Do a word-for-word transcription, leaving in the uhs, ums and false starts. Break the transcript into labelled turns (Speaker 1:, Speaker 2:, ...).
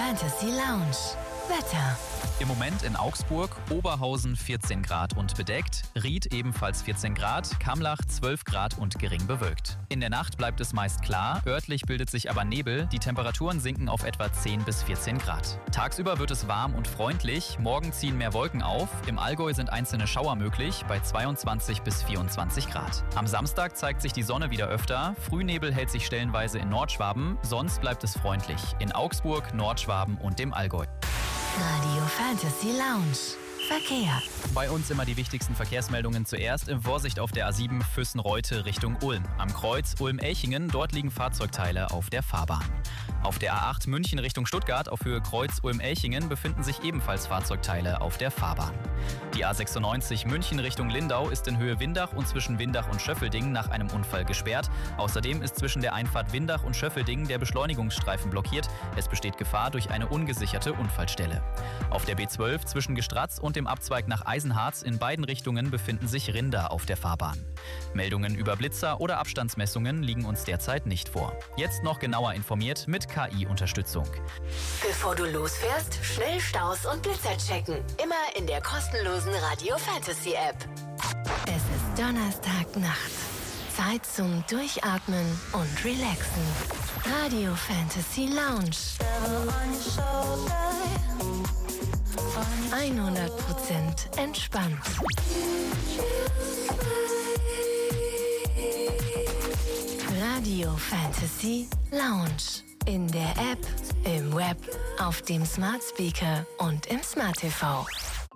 Speaker 1: Fantasy Lounge. Wetter.
Speaker 2: Im Moment in Augsburg, Oberhausen vierzehn Grad und bedeckt, Ried ebenfalls vierzehn Grad, Kamlach zwölf Grad und gering bewölkt. In der Nacht bleibt es meist klar, örtlich bildet sich aber Nebel, die Temperaturen sinken auf etwa zehn bis vierzehn Grad. Tagsüber wird es warm und freundlich, morgen ziehen mehr Wolken auf, im Allgäu sind einzelne Schauer möglich, bei zweiundzwanzig bis vierundzwanzig Grad. Am Samstag zeigt sich die Sonne wieder öfter, Frühnebel hält sich stellenweise in Nordschwaben, sonst bleibt es freundlich in Augsburg, Nordschwaben und dem Allgäu.
Speaker 1: Radio Fantasy Lounge. Verkehr.
Speaker 2: Bei uns immer die wichtigsten Verkehrsmeldungen zuerst in Vorsicht auf der A sieben Füssen-Reute Richtung Ulm. Am Kreuz Ulm-Elchingen, dort liegen Fahrzeugteile auf der Fahrbahn. Auf der A acht München Richtung Stuttgart auf Höhe Kreuz Ulm-Elchingen befinden sich ebenfalls Fahrzeugteile auf der Fahrbahn. Die A sechsundneunzig München Richtung Lindau ist in Höhe Windach und zwischen Windach und Schöffelding nach einem Unfall gesperrt. Außerdem ist zwischen der Einfahrt Windach und Schöffelding der Beschleunigungsstreifen blockiert. Es besteht Gefahr durch eine ungesicherte Unfallstelle. Auf der B zwölf zwischen Gestratz und dem Abzweig nach Eisenharz in beiden Richtungen befinden sich Rinder auf der Fahrbahn. Meldungen über Blitzer oder Abstandsmessungen liegen uns derzeit nicht vor. Jetzt noch genauer informiert mit K I-Unterstützung.
Speaker 1: Bevor du losfährst, schnell Staus und Blitzer checken. Immer in der kostenlosen Radio Fantasy App. Es ist Donnerstagnacht. Zeit zum Durchatmen und Relaxen. Radio Fantasy Lounge. hundert Prozent entspannt. Radio Fantasy Lounge. In der App, im Web, auf dem Smart Speaker und im Smart T V.